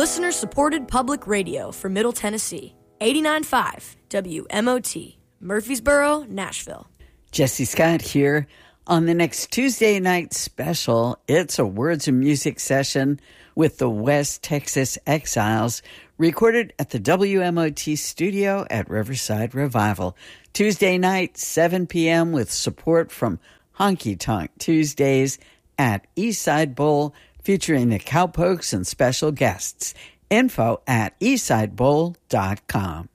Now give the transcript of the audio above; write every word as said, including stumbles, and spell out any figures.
listener-supported public radio for Middle Tennessee. eighty-nine point five W M O T, Murfreesboro, Nashville. Jesse Scott here. On the next Tuesday night special, it's a Words of Music session with the West Texas Exiles, recorded at the W M O T studio at Riverside Revival. Tuesday night, seven p.m., with support from Honky Tonk Tuesdays at Eastside Bowl, featuring the Cowpokes and special guests. Info at eastside bowl dot com.